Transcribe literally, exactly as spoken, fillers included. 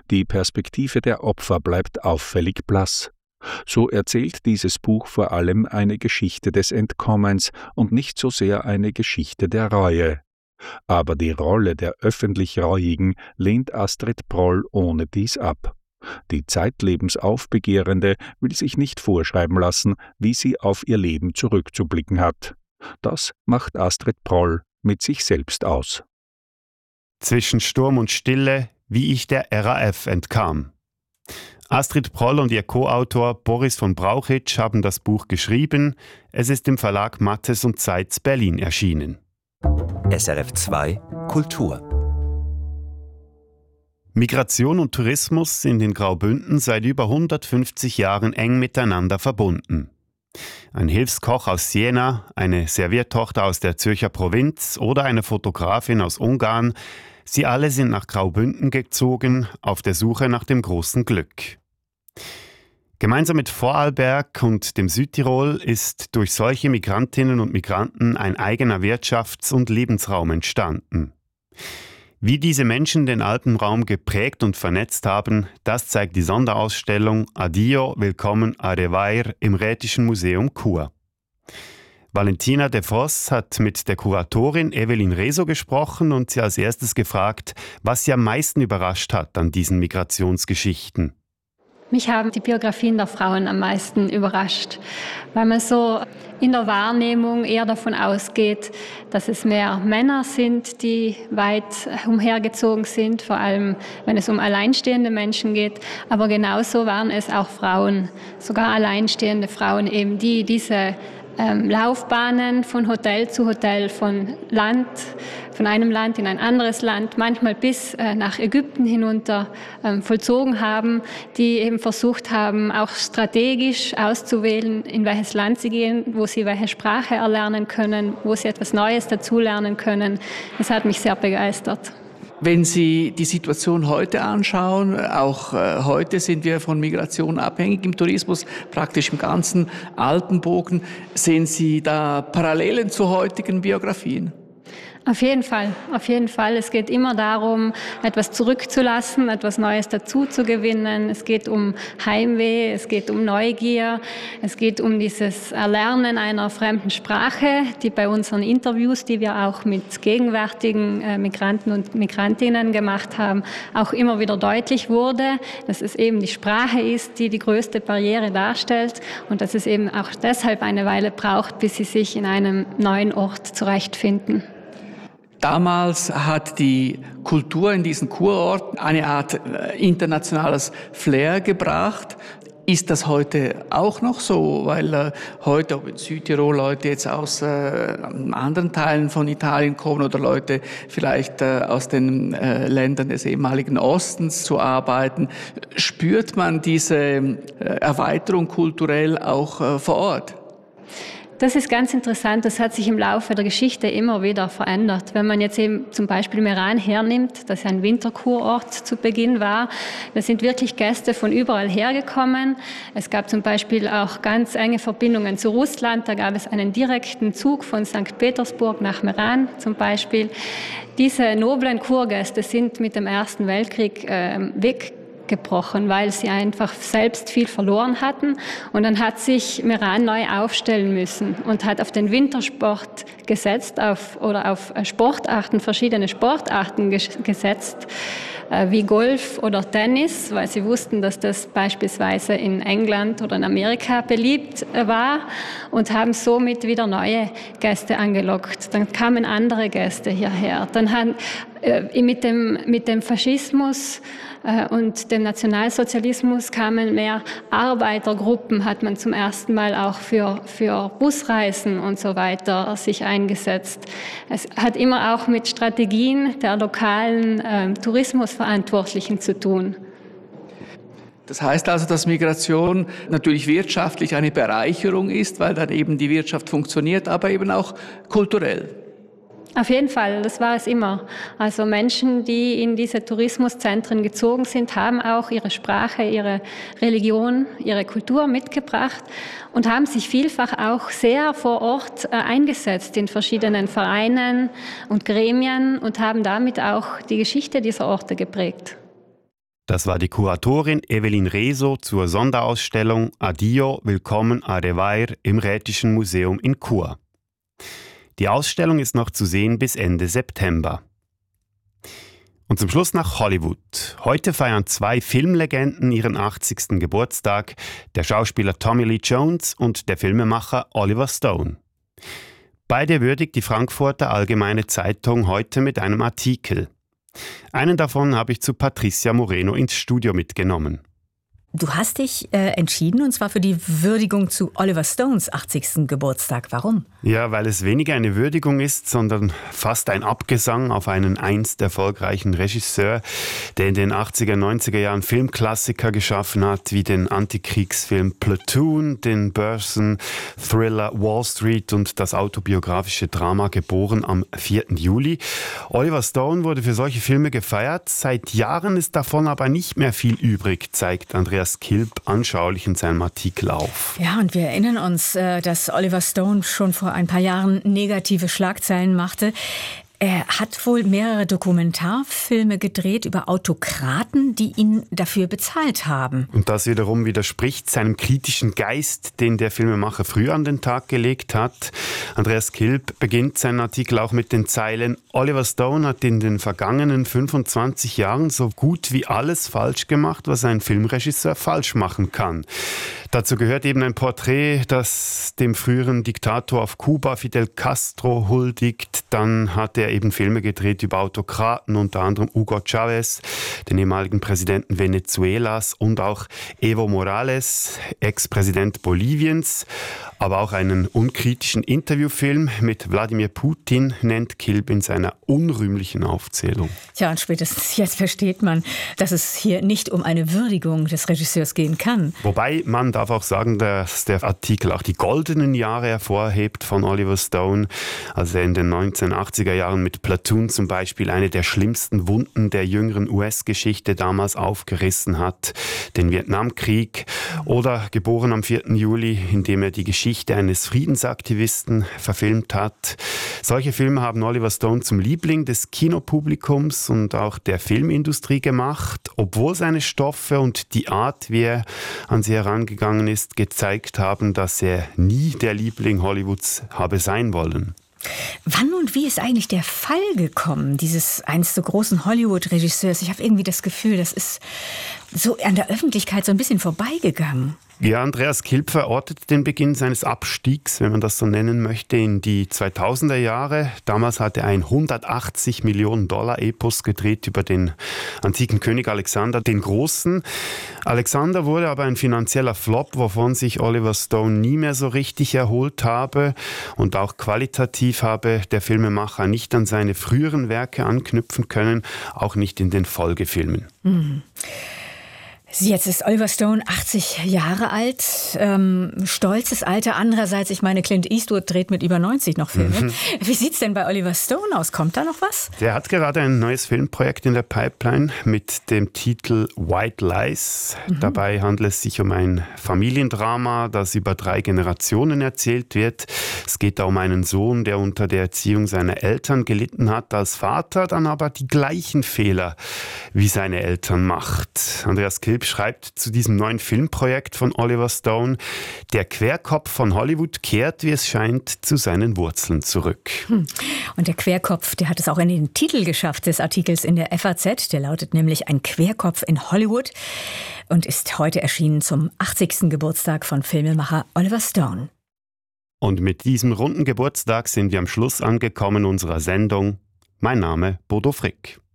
Die Perspektive der Opfer bleibt auffällig blass. So erzählt dieses Buch vor allem eine Geschichte des Entkommens und nicht so sehr eine Geschichte der Reue. Aber die Rolle der öffentlich Reuigen lehnt Astrid Proll ohnedies ab. Die zeitlebens Aufbegehrende will sich nicht vorschreiben lassen, wie sie auf ihr Leben zurückzublicken hat. Das macht Astrid Proll mit sich selbst aus. Zwischen Sturm und Stille, wie ich der R A F entkam. Astrid Proll und ihr Co-Autor Boris von Brauchitsch haben das Buch geschrieben. Es ist im Verlag Mattes und Seitz Berlin erschienen. S R F zwei Kultur. Migration und Tourismus sind in Graubünden seit über hundertfünfzig Jahren eng miteinander verbunden. Ein Hilfskoch aus Siena, eine Serviertochter aus der Zürcher Provinz oder eine Fotografin aus Ungarn, sie alle sind nach Graubünden gezogen, auf der Suche nach dem großen Glück. Gemeinsam mit Vorarlberg und dem Südtirol ist durch solche Migrantinnen und Migranten ein eigener Wirtschafts- und Lebensraum entstanden. Wie diese Menschen den Alpenraum geprägt und vernetzt haben, das zeigt die Sonderausstellung Adio, Willkommen a Revair im Rätischen Museum Chur. Valentina de Vos hat mit der Kuratorin Evelyn Reso gesprochen und sie als erstes gefragt, was sie am meisten überrascht hat an diesen Migrationsgeschichten. Mich haben die Biografien der Frauen am meisten überrascht, weil man so in der Wahrnehmung eher davon ausgeht, dass es mehr Männer sind, die weit umhergezogen sind, vor allem wenn es um alleinstehende Menschen geht. Aber genauso waren es auch Frauen, sogar alleinstehende Frauen eben, die diese ähm, Laufbahnen von Hotel zu Hotel, von Land, von einem Land in ein anderes Land, manchmal bis äh, nach Ägypten hinunter ähm, vollzogen haben, die eben versucht haben, auch strategisch auszuwählen, in welches Land sie gehen, wo sie welche Sprache erlernen können, wo sie etwas Neues dazulernen können. Das hat mich sehr begeistert. Wenn Sie die Situation heute anschauen, auch äh, heute sind wir von Migration abhängig im Tourismus, praktisch im ganzen Alpenbogen. Sehen Sie da Parallelen zu heutigen Biografien? Auf jeden Fall, auf jeden Fall. Es geht immer darum, etwas zurückzulassen, etwas Neues dazu zu gewinnen. Es geht um Heimweh, es geht um Neugier, es geht um dieses Erlernen einer fremden Sprache, die bei unseren Interviews, die wir auch mit gegenwärtigen äh, Migranten und Migrantinnen gemacht haben, auch immer wieder deutlich wurde, dass es eben die Sprache ist, die die größte Barriere darstellt und dass es eben auch deshalb eine Weile braucht, bis sie sich in einem neuen Ort zurechtfinden. Damals hat die Kultur in diesen Kurorten eine Art internationales Flair gebracht. Ist das heute auch noch so? Weil äh, heute, ob in Südtirol Leute jetzt aus äh, anderen Teilen von Italien kommen oder Leute vielleicht äh, aus den äh, Ländern des ehemaligen Ostens zu arbeiten, spürt man diese äh, Erweiterung kulturell auch äh, vor Ort? Das ist ganz interessant, das hat sich im Laufe der Geschichte immer wieder verändert. Wenn man jetzt eben zum Beispiel Meran hernimmt, das ein Winterkurort zu Beginn war, da sind wirklich Gäste von überall hergekommen. Es gab zum Beispiel auch ganz enge Verbindungen zu Russland, da gab es einen direkten Zug von Sankt Petersburg nach Meran zum Beispiel. Diese noblen Kurgäste sind mit dem Ersten Weltkrieg äh, weg. gebrochen, weil sie einfach selbst viel verloren hatten. Und dann hat sich Meran neu aufstellen müssen und hat auf den Wintersport gesetzt auf, oder auf Sportarten, verschiedene Sportarten ges- gesetzt, äh, wie Golf oder Tennis, weil sie wussten, dass das beispielsweise in England oder in Amerika beliebt äh, war und haben somit wieder neue Gäste angelockt. Dann kamen andere Gäste hierher. Dann haben äh, mit dem, mit dem Faschismus und dem Nationalsozialismus kamen mehr Arbeitergruppen, hat man zum ersten Mal auch für, für Busreisen und so weiter sich eingesetzt. Es hat immer auch mit Strategien der lokalen äh, Tourismusverantwortlichen zu tun. Das heißt also, dass Migration natürlich wirtschaftlich eine Bereicherung ist, weil dann eben die Wirtschaft funktioniert, aber eben auch kulturell. Auf jeden Fall, das war es immer. Also Menschen, die in diese Tourismuszentren gezogen sind, haben auch ihre Sprache, ihre Religion, ihre Kultur mitgebracht und haben sich vielfach auch sehr vor Ort äh, eingesetzt in verschiedenen Vereinen und Gremien und haben damit auch die Geschichte dieser Orte geprägt. Das war die Kuratorin Evelyn Reso zur Sonderausstellung Addio, willkommen a Revair im Rätischen Museum in Chur. Die Ausstellung ist noch zu sehen bis Ende September. Und zum Schluss nach Hollywood. Heute feiern zwei Filmlegenden ihren achtzigsten Geburtstag, der Schauspieler Tommy Lee Jones und der Filmemacher Oliver Stone. Beide würdigt die Frankfurter Allgemeine Zeitung heute mit einem Artikel. Einen davon habe ich zu Patricia Moreno ins Studio mitgenommen. Du hast dich äh, entschieden, und zwar für die Würdigung zu Oliver Stones achtzigsten Geburtstag. Warum? Ja, weil es weniger eine Würdigung ist, sondern fast ein Abgesang auf einen einst erfolgreichen Regisseur, der in den achtziger, neunziger Jahren Filmklassiker geschaffen hat, wie den Antikriegsfilm Platoon, den Börsen-Thriller Wall Street und das autobiografische Drama Geboren am vierten Juli. Oliver Stone wurde für solche Filme gefeiert. Seit Jahren ist davon aber nicht mehr viel übrig, zeigt Andreas Kilb anschaulich in seinem Artikel auf. Ja, und wir erinnern uns, dass Oliver Stone schon vor ein paar Jahren negative Schlagzeilen machte. Er hat wohl mehrere Dokumentarfilme gedreht über Autokraten, die ihn dafür bezahlt haben. Und das wiederum widerspricht seinem kritischen Geist, den der Filmemacher früher an den Tag gelegt hat. Andreas Kilb beginnt seinen Artikel auch mit den Zeilen: Oliver Stone hat in den vergangenen fünfundzwanzig Jahren so gut wie alles falsch gemacht, was ein Filmregisseur falsch machen kann. Dazu gehört eben ein Porträt, das dem früheren Diktator auf Kuba, Fidel Castro, huldigt. Dann hat er eben Filme gedreht über Autokraten, unter anderem Hugo Chavez, den ehemaligen Präsidenten Venezuelas, und auch Evo Morales, Ex-Präsident Boliviens. Aber auch einen unkritischen Interviewfilm mit Wladimir Putin nennt Kilb in seiner unrühmlichen Aufzählung. Tja, und spätestens jetzt versteht man, dass es hier nicht um eine Würdigung des Regisseurs gehen kann. Wobei man darf auch sagen, dass der Artikel auch die goldenen Jahre hervorhebt von Oliver Stone, als er in den neunzehnhundertachtziger Jahren mit Platoon zum Beispiel eine der schlimmsten Wunden der jüngeren U S-Geschichte damals aufgerissen hat, den Vietnamkrieg, oder Geboren am vierten Juli, in dem er die Geschichte eines Friedensaktivisten verfilmt hat. Solche Filme haben Oliver Stone zum Liebling des Kinopublikums und auch der Filmindustrie gemacht, obwohl seine Stoffe und die Art, wie er an sie herangegangen ist, gezeigt haben, dass er nie der Liebling Hollywoods habe sein wollen. Wann und wie ist eigentlich der Fall gekommen, dieses einst so großen Hollywood-Regisseurs? Ich habe irgendwie das Gefühl, das ist so an der Öffentlichkeit so ein bisschen vorbeigegangen. Ja, Andreas Kilb verortet den Beginn seines Abstiegs, wenn man das so nennen möchte, in die zweitausender Jahre. Damals hat er ein hundertachtzig Millionen Dollar Epos gedreht über den antiken König Alexander den Großen. Alexander wurde aber ein finanzieller Flop, wovon sich Oliver Stone nie mehr so richtig erholt habe. Und auch qualitativ habe der Filmemacher nicht an seine früheren Werke anknüpfen können, auch nicht in den Folgefilmen. Mhm. Jetzt ist Oliver Stone achtzig Jahre alt, ähm, stolzes Alter. Andererseits, ich meine, Clint Eastwood dreht mit über neunzig noch Filme. Mhm. Wie sieht's denn bei Oliver Stone aus? Kommt da noch was? Der hat gerade ein neues Filmprojekt in der Pipeline mit dem Titel White Lies. Mhm. Dabei handelt es sich um ein Familiendrama, das über drei Generationen erzählt wird. Es geht da um einen Sohn, der unter der Erziehung seiner Eltern gelitten hat als Vater, dann aber die gleichen Fehler wie seine Eltern macht. Andreas Kilb schreibt zu diesem neuen Filmprojekt von Oliver Stone: Der Querkopf von Hollywood kehrt, wie es scheint, zu seinen Wurzeln zurück. Und der Querkopf, der hat es auch in den Titel geschafft des Artikels in der F A Z. Der lautet nämlich Ein Querkopf in Hollywood und ist heute erschienen zum achtzigsten Geburtstag von Filmemacher Oliver Stone. Und mit diesem runden Geburtstag sind wir am Schluss angekommen unserer Sendung. Mein Name Bodo Frick.